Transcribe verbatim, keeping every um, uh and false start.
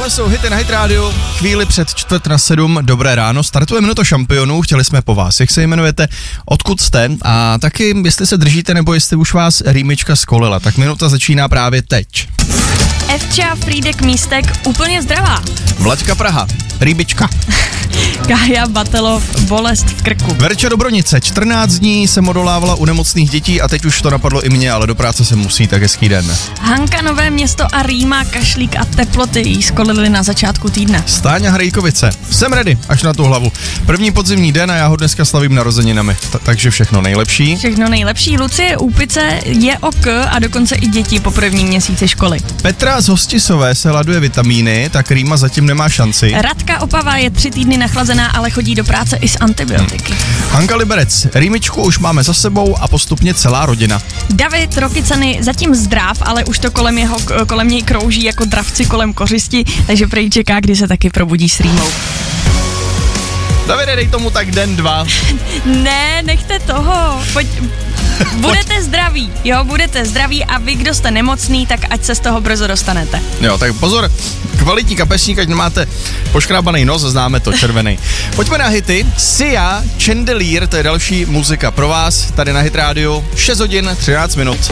Tohle jsou hity na Hit Radio, chvíli před čtvrt na sedm, dobré ráno, startuje Minuta šampionů, chtěli jsme po vás, jak se jmenujete, odkud jste a taky, jestli se držíte nebo jestli už vás rýmička skolila, tak minuta začíná právě teď. Evča Frýdek Místek úplně zdravá. Vlaďka Praha, rýbička. Kája Batelov, bolest v krku. Verča Dobronice, čtrnáct dní jsem odolávala u nemocných dětí a teď už to napadlo i mě, ale do práce se musí, tak hezký den. Hanka Nové Město a Rýma, kašlík a teploty jí skolily na začátku týdne. Stáňa Hrejkovice, jsem ready, až na tu hlavu. První podzimní den a já ho dneska slavím narozeninami, T- takže všechno nejlepší. Všechno nejlepší. Lucie Úpice je ok a dokonce i děti po prvním měsíci školy. Petra z Hostisové se laduje vitamíny, tak Rýma zatím nemá šanci. Radka Opava je tři týdny nachlazená, ale chodí do práce i s antibiotiky. Hmm. Hanka Liberec, rýmičku už máme za sebou a postupně celá rodina. David Rokycany zatím zdrav, ale už to kolem jeho, kolem něj krouží jako dravci kolem kořisti, takže prej čeká, kdy se taky probudí s rýmou. Davide, dej tomu tak den, dva. Ne, nechte toho. Pojď. Budete zdraví, jo, budete zdraví a vy, kdo jste nemocný, tak ať se z toho brzo dostanete. Jo, tak pozor, kvalitní kapesník, ať nemáte poškrábaný nos, známe to, červený. Pojďme na hity. Sia, Chandelier, to je další muzika pro vás, tady na Hit Radio, šest hodin, třináct minut.